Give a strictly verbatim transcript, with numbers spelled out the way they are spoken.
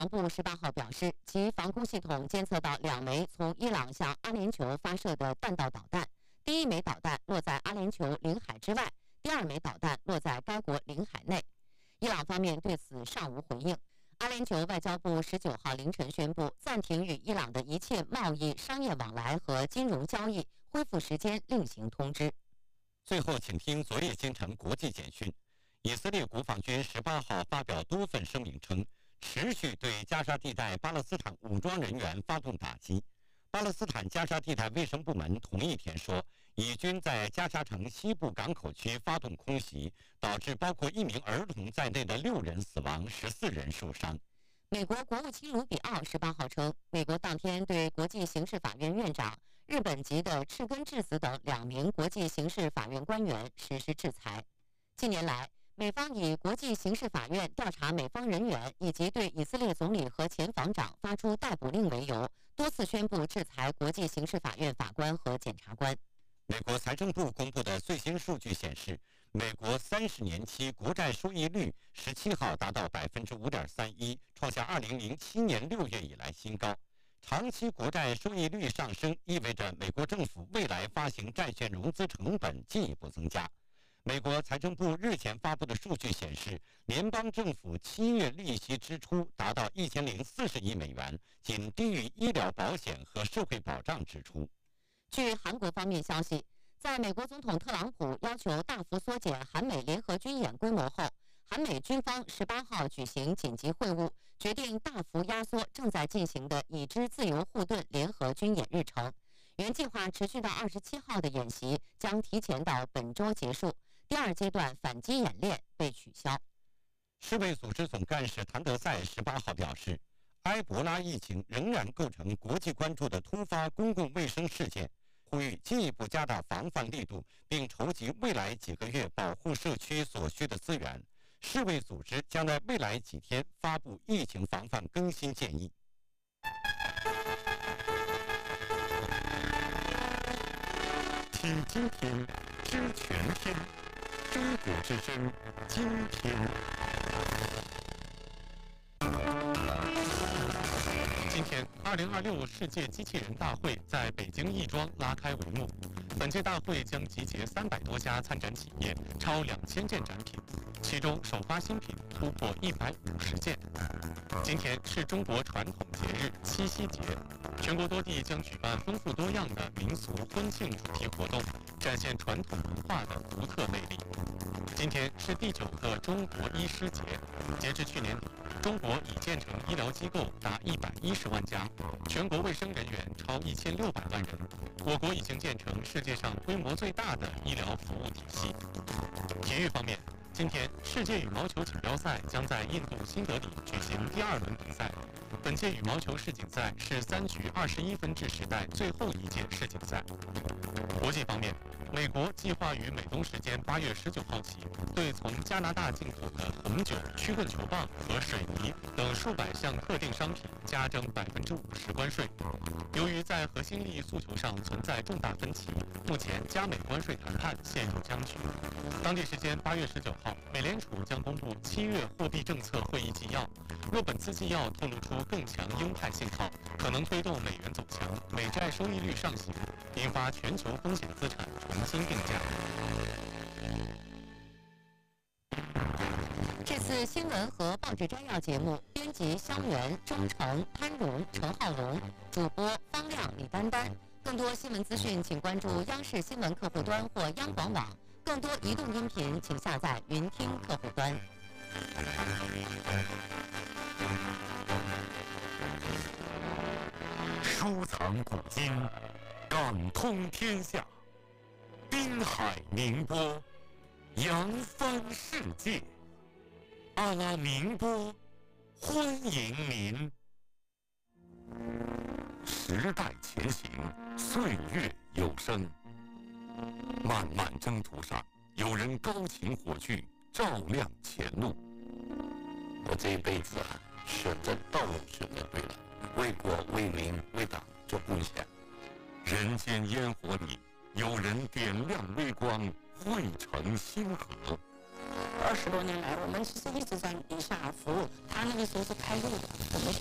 防部十八号表示，其防空系统监测到两枚从伊朗向阿联酋发射的弹道导弹，第一枚导弹落在阿联酋领海之外，第二枚导弹落在该国领海内。伊朗方面对此尚无回应。阿联酋外交部十九号凌晨宣布暂停与伊朗的一切贸易、商业往来和金融交易，恢复时间另行通知。 最后，请听昨夜京城国际简讯。以色列国防军十八号发表多份声明称，持续对加沙地带巴勒斯坦武装人员发动打击。巴勒斯坦加沙地带卫生部门同一天说，以军在加沙城西部港口区发动空袭，导致包括一名儿童在内的六人死亡，十四人受伤。 美国国务卿卢比奥十八号称，美国当天对国际刑事法院院长、日本籍的赤根智子等两名国际刑事法院官员实施制裁。近年来，美方以国际刑事法院调查美方人员以及对以色列总理和前防长发出逮捕令为由，多次宣布制裁国际刑事法院法官和检察官。 美国财政部公布的最新数据显示，美国三十年期国债收益率十七号达到百分之五点三一，创下二零零七年六月以来新高。长期国债收益率上升，意味着美国政府未来发行债券融资成本进一步增加。美国财政部日前发布的数据显示，联邦政府七月利息支出达到一千零四十亿美元，仅低于医疗保险和社会保障支出。 据韩国方面消息，在美国总统特朗普要求大幅缩减韩美联合军演规模后，韩美军方十八号举行紧急会晤，决定大幅压缩正在进行的已知自由护盾联合军演日程。原计划持续到二十七号的演习将提前到本周结束。第二阶段反击演练被取消。 世卫组织总干事谭德赛十八号表示，埃博拉疫情仍然构成国际关注的突发公共卫生事件，呼吁进一步加大防范力度，并筹集未来几个月保护社区所需的资源。世卫组织将在未来几天发布疫情防范更新建议。听今天知全天。中国之声，今天。今天，二零二六世界机器人大会在北京亦庄拉开帷幕。本届大会将集结三百多家参展企业，超两千件展品，其中首发新品突破一百五十件。今天是中国传统节日七夕节，全国多地将举办丰富多样的民俗婚庆主题活动，展现传统文化的独特魅力。今天是第九个中国医师节，截至去年底，中国已建成医疗机构达一百一十万家，全国卫生人员超一千六百万人。我国已经建成世界上规模最大的医疗服务体系。体育方面，今天世界羽毛球锦标赛将在印度新德里举行第二轮比赛。本届羽毛球世锦赛是三局二十一分制时代最后一届世锦赛。国际方面，美国计划于美东时间八月十九号起，对从加拿大进口的红酒、曲棍球棒和水泥等数百项特定商品加征百分之五十关税。由于在核心利益诉求上存在重大分歧，目前加美关税谈判陷入僵局。当地时间八月十九号，美联储将公布七月货币政策会议纪要。若本次纪要透露出更强鹰派信号，可能推动美元走强，美债收益率上行，引发全球风险资产重新定价。 这次新闻和报纸摘要节目，编辑香园、钟诚、潘荣、陈浩龙，主播方亮、李丹丹。更多新闻资讯，请关注央视新闻客户端或央广网。更多移动音频，请下载云听客户端。 收藏古今，感通天下。滨海宁波，扬帆世界。阿拉宁波，欢迎您。时代前行，岁月有声。漫漫征途上，有人高擎火炬，照亮前路。 我这一辈子啊，选择道路选择对了，为国为民为党做贡献。 人间烟火里，